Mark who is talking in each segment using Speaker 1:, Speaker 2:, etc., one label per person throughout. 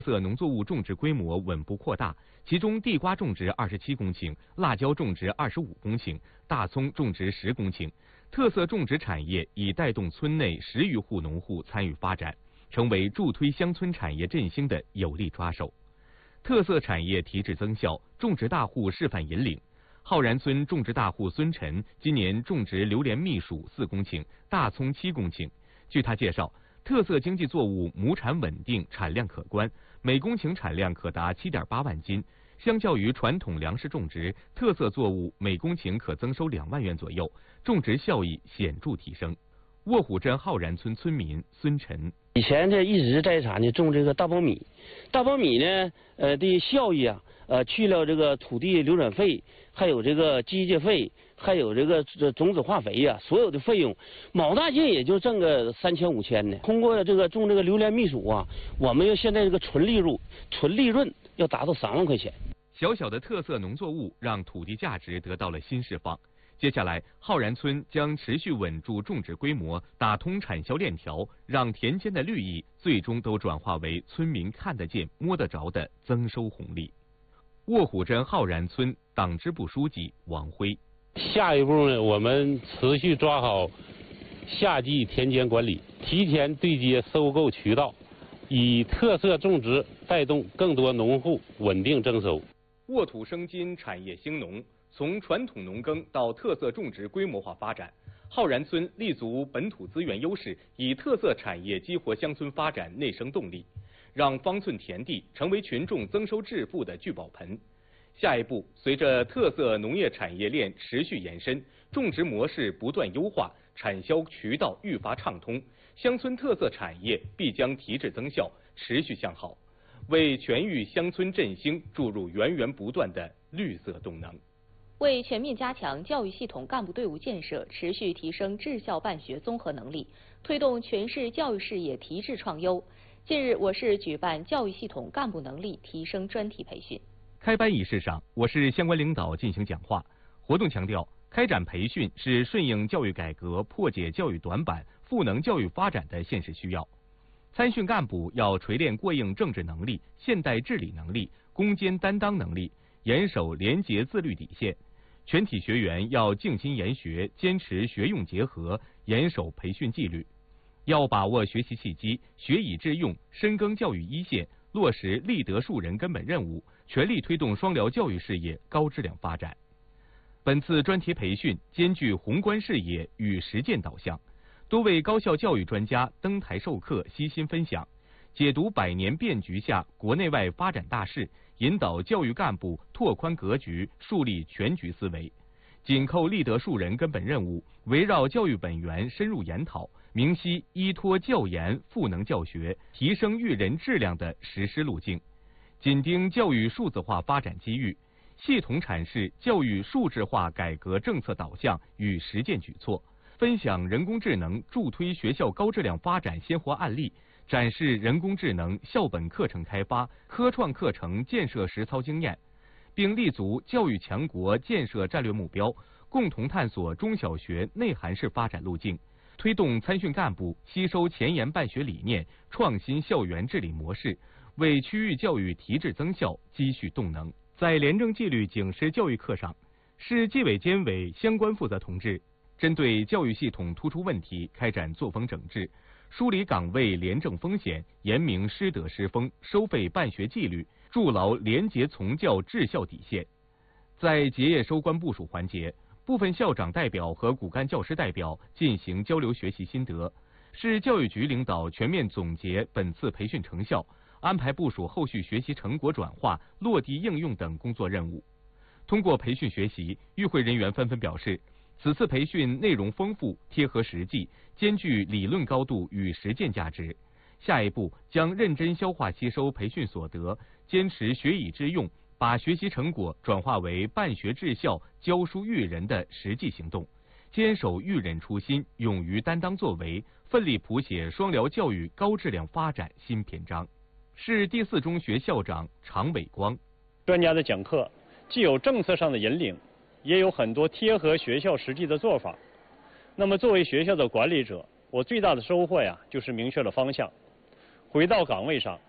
Speaker 1: 色农作物种植规模稳步扩大，其中地瓜种植27公顷，辣椒种植25公顷，大葱种植10公顷。特色种植产业已带动村内10余户农户参与发展，成为助推乡村产业振兴的有力抓手。特色产业提质增效，种植大户示范引领。浩然村种植大户孙晨今年种植榴莲蜜薯4公顷，大葱7公顷。据他介绍，特色经济作物亩产稳定，产量可观，每公顷产量可达7.8万斤。相较于传统粮食种植，特色作物每公顷可增收2万元左右，种植效益显著提升。卧虎镇浩然村村民孙晨：
Speaker 2: 以前这一直在啥呢？种这个大苞米，大苞米呢，的效益啊，去了这个土地流转费，还有这个机械费，还有这个种子化肥呀，所有的费用，卯大劲也就挣个3000、5000呢。通过这个种这个榴莲蜜薯啊，我们现在这个纯利润要达到3万块钱。
Speaker 1: 小小的特色农作物让土地价值得到了新释放。接下来，浩然村将持续稳住种植规模，打通产销链条，让田间的绿意最终都转化为村民看得见、摸得着的增收红利。卧虎镇浩然村党支部书记王辉：
Speaker 3: 下一步呢，我们持续抓好夏季田间管理，提前对接收购渠道，以特色种植带动更多农户稳定增收。
Speaker 1: 沃土生金，产业兴农。从传统农耕到特色种植规模化发展，浩然村立足本土资源优势，以特色产业激活乡村发展内生动力，让方寸田地成为群众增收致富的聚宝盆。下一步，随着特色农业产业链持续延伸，种植模式不断优化，产销渠道愈发畅通，乡村特色产业必将提质增效，持续向好，为全域乡村振兴注入源源不断的绿色动能。
Speaker 4: 为全面加强教育系统干部队伍建设，持续提升治校办学综合能力，推动全市教育事业提质创优。近日，我市举办教育系统干部能力提升专题培训。
Speaker 1: 开班仪式上，我市相关领导进行讲话。活动强调，开展培训是顺应教育改革、破解教育短板、赋能教育发展的现实需要。参训干部要锤炼过硬政治能力、现代治理能力、攻坚担当能力，严守廉洁自律底线。全体学员要静心研学，坚持学用结合，严守培训纪律。要把握学习契机，学以致用，深耕教育一线，落实立德树人根本任务，全力推动双疗教育事业高质量发展。本次专题培训兼具宏观视野与实践导向，多位高校教育专家登台授课，悉心分享，解读百年变局下国内外发展大势，引导教育干部拓宽格局，树立全局思维。紧扣立德树人根本任务，围绕教育本源深入研讨，明晰依托教研赋能教学，提升育人质量的实施路径。紧盯教育数字化发展机遇，系统阐释教育数字化改革政策导向与实践举措，分享人工智能助推学校高质量发展鲜活案例，展示人工智能校本课程开发、科创课程建设实操经验，并立足教育强国建设战略目标，共同探索中小学内涵式发展路径，推动参训干部吸收前沿办学理念，创新校园治理模式，为区域教育提质增效积蓄动能。在廉政纪律警示教育课上，市纪委监委相关负责同志针对教育系统突出问题开展作风整治，梳理岗位廉政风险，严明师德师风、收费办学纪律，筑牢廉洁从教治校底线。在结业收官部署环节，部分校长代表和骨干教师代表进行交流学习心得，市教育局领导全面总结本次培训成效，安排部署后续学习成果转化、落地应用等工作任务。通过培训学习，与会人员纷纷表示，此次培训内容丰富、贴合实际，兼具理论高度与实践价值。下一步将认真消化吸收培训所得，坚持学以致用，把学习成果转化为办学治校、教书育人的实际行动，坚守育人初心，勇于担当作为，奋力谱写双疗教育高质量发展新篇章。市第4中学校长常伟光：
Speaker 5: 专家的讲课既有政策上的引领，也有很多贴合学校实际的做法。那么作为学校的管理者，我最大的收获就是明确了方向，回到岗位上，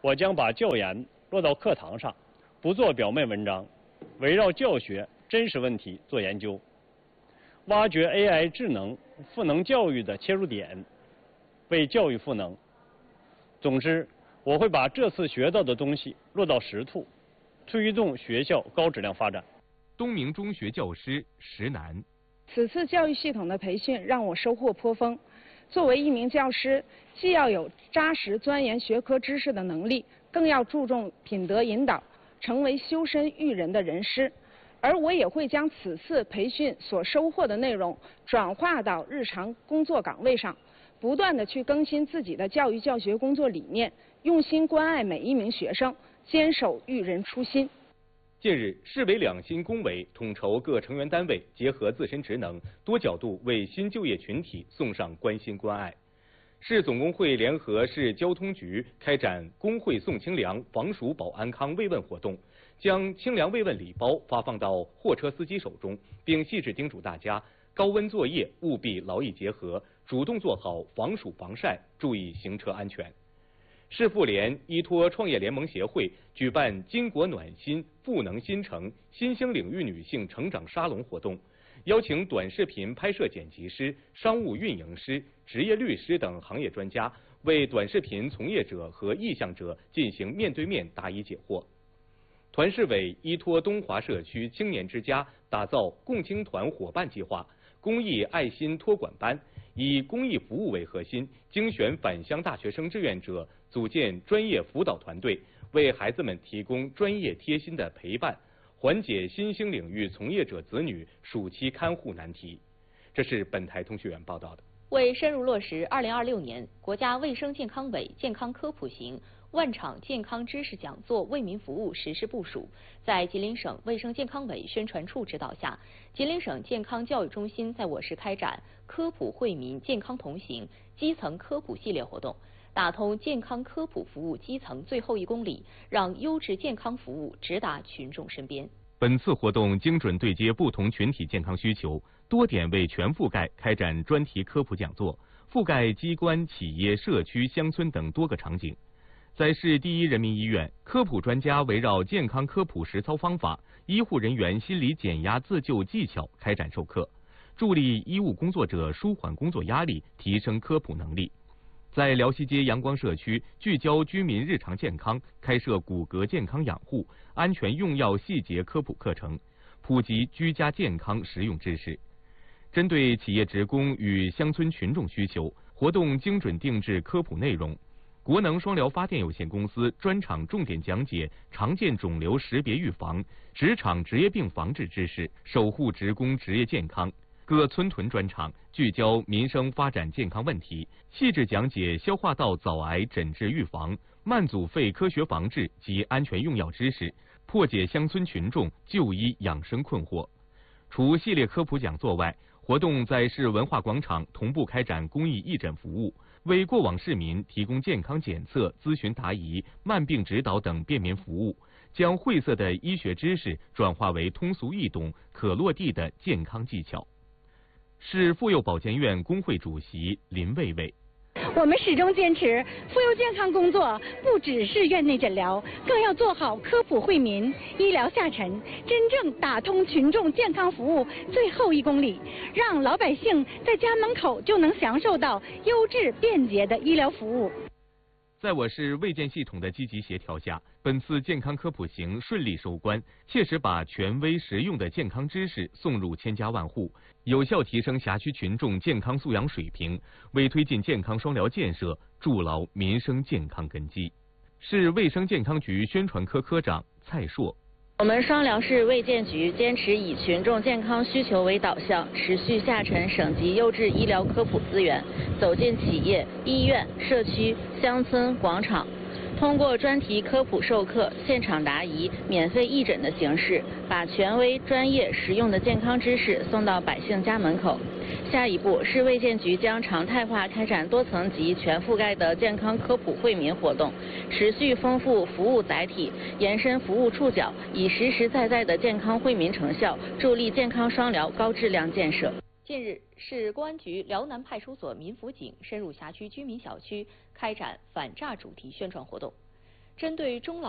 Speaker 5: 我将把教研落到课堂上，不做表面文章，围绕教学真实问题做研究，挖掘 AI 智能赋能教育的切入点，为教育赋能。总之，我会把这次学到的东西落到实处，推动学校高质量发展。
Speaker 1: 东明中学教师石楠。
Speaker 6: 此次教育系统的培训让我收获颇丰。作为一名教师，既要有扎实钻研学科知识的能力，更要注重品德引导，成为修身育人的人师。而我也会将此次培训所收获的内容转化到日常工作岗位上，不断地去更新自己的教育教学工作理念，用心关爱每一名学生，坚守育人初心。
Speaker 1: 近日，市委两新工委统筹各成员单位，结合自身职能，多角度为新就业群体送上关心关爱。市总工会联合市交通局开展工会送清凉、防暑保安康慰问活动，将清凉慰问礼包发放到货车司机手中，并细致叮嘱大家高温作业务必劳逸结合，主动做好防暑防晒，注意行车安全。市妇联依托创业联盟协会举办巾帼暖心、赋能新城、新兴领域女性成长沙龙活动，邀请短视频拍摄剪辑师、商务运营师、职业律师等行业专家，为短视频从业者和意向者进行面对面答疑解惑。团市委依托东华社区青年之家，打造共青团伙伴计划、公益爱心托管班，以公益服务为核心，精选返乡大学生志愿者，组建专业辅导团队，为孩子们提供专业贴心的陪伴，缓解新兴领域从业者子女暑期看护难题。这是本台通讯员报道的。
Speaker 4: 为深入落实2026年国家卫生健康委健康科普型万场健康知识讲座为民服务实施部署，在吉林省卫生健康委宣传处指导下，吉林省健康教育中心在我市开展科普惠民健康同行基层科普系列活动，打通健康科普服务基层最后1公里，让优质健康服务直达群众身边。
Speaker 1: 本次活动精准对接不同群体健康需求，多点位全覆盖开展专题科普讲座，覆盖机关、企业、社区、乡村等多个场景。在市第一人民医院，科普专家围绕健康科普实操方法、医护人员心理减压自救技巧开展授课，助力医务工作者舒缓工作压力，提升科普能力。在辽西街阳光社区，聚焦居民日常健康，开设骨骼健康养护、安全用药细节科普课程，普及居家健康实用知识。针对企业职工与乡村群众需求，活动精准定制科普内容。国能双疗发电有限公司专场重点讲解常见肿瘤识别预防、职场职业病防治知识，守护职工职业健康。各村屯专场聚焦民生发展健康问题，细致讲解消化道早癌诊治预防、慢阻肺科学防治及安全用药知识，破解乡村群众就医养生困惑。除系列科普讲座外，活动在市文化广场同步开展公益义诊服务，为过往市民提供健康检测、咨询答疑、慢病指导等便民服务，将晦涩的医学知识转化为通俗易懂、可落地的健康技巧。市妇幼保健院工会主席林卫卫。
Speaker 7: 我们始终坚持，妇幼健康工作不只是院内诊疗，更要做好科普惠民、医疗下沉，真正打通群众健康服务最后1公里，让老百姓在家门口就能享受到优质便捷的医疗服务。
Speaker 1: 在我市卫健系统的积极协调下，本次健康科普行顺利收官，切实把权威实用的健康知识送入千家万户，有效提升辖区群众健康素养水平，为推进健康双疗建设筑牢民生健康根基。市卫生健康局宣传科科长蔡硕。
Speaker 8: 我们双辽市卫健局坚持以群众健康需求为导向，持续下沉省级优质医疗科普资源，走进企业、医院、社区、乡村、广场，通过专题科普授课、现场答疑、免费义诊的形式，把权威、专业、实用的健康知识送到百姓家门口。下一步，市卫健局将常态化开展多层级、全覆盖的健康科普惠民活动，持续丰富服务载体，延伸服务触角，以实实在在的健康惠民成效，助力健康双疗高质量建设。
Speaker 4: 近日，市公安局辽南派出所民辅警深入辖区居民小区，开展反诈主题宣传活动。 针对中老